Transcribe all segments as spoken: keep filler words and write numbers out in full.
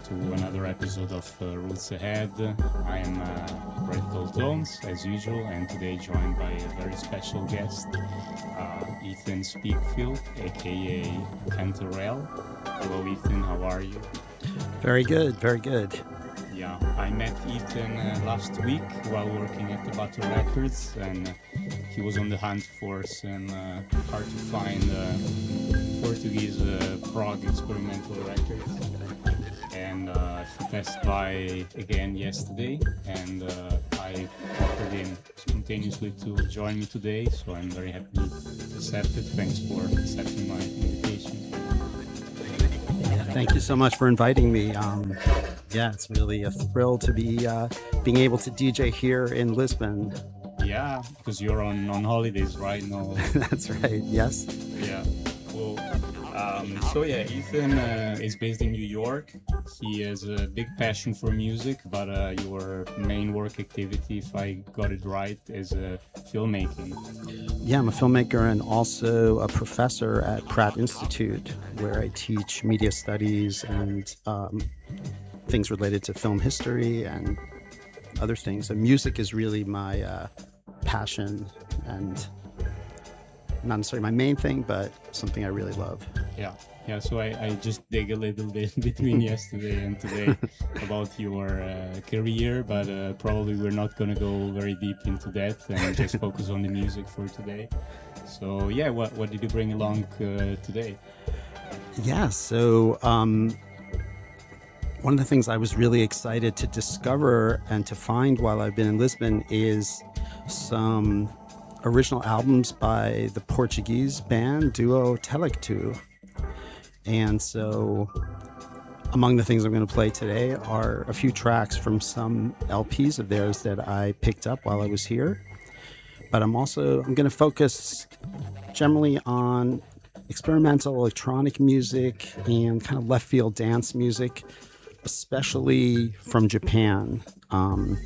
to another episode of uh, Roots Ahead. I am uh, Brett Jones, as usual, and today joined by a very special guest, uh, Ethan Speakfield, aka Cantarell. Hello, Ethan. How are you? Very good. Very good. Yeah, I met Ethan uh, last week while working at the Battle Records, and uh, he was on the hunt for some uh, hard to find uh, Portuguese uh, prog experimental records. And uh, he passed by again yesterday, and uh, I offered him spontaneously to join me today, so I'm very happy to accept it. Thanks for accepting my invitation. Yeah, thank you so much for inviting me. Um, yeah, it's really a thrill to be uh, being able to D J here in Lisbon. Yeah, because you're on, on holidays, right? No. That's right. Yes. Yeah. Cool. Um, so yeah, Ethan uh, is based in New York. He has a big passion for music, but uh, your main work activity, if I got it right, is uh, filmmaking. Yeah, I'm a filmmaker and also a professor at Pratt Institute, where I teach media studies and um, things related to film history and other things. And music is really my uh, passion and not necessarily my main thing, but something I really love. Yeah, yeah. So I, I just dig a little bit between yesterday and today about your uh, career, but uh, probably we're not going to go very deep into that and just focus on the music for today. So yeah, what what did you bring along uh, today? Yeah, so um, one of the things I was really excited to discover and to find while I've been in Lisbon is some original albums by the Portuguese band duo Telectu. And so among the things I'm going to play today are a few tracks from some L Ps of theirs that I picked up while I was here. But I'm also, I'm going to focus generally on experimental electronic music and kind of left field dance music, especially from Japan. Um,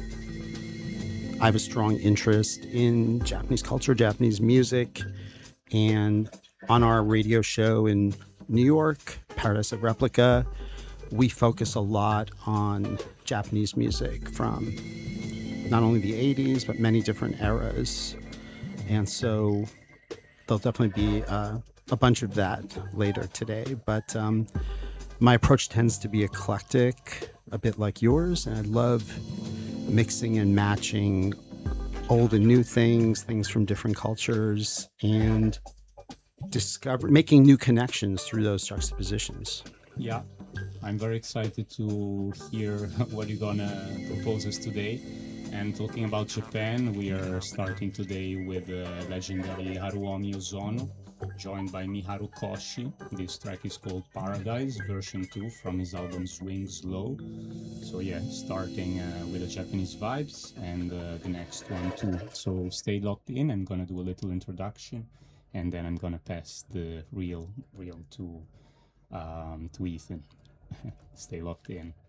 I have a strong interest in Japanese culture, Japanese music, and on our radio show in New York, Paradise of Replica, we focus a lot on Japanese music from not only the eighties, but many different eras. And so there'll definitely be uh, a bunch of that later today. But um, my approach tends to be eclectic, a bit like yours, and I love mixing and matching old and new things, things from different cultures, and discover making new connections through those juxtapositions. Yeah, I'm very excited to hear what you're gonna propose us today. And talking about Japan, we are starting today with uh, legendary Haruomi Ozono, joined by Miharu Koshi. This track is called Paradise, version two from his album Swings Low. So yeah, starting uh, with the Japanese vibes and uh, the next one too. So stay locked in. I'm gonna do a little introduction, and then I'm gonna pass the real, real to um, to Ethan. Stay locked in.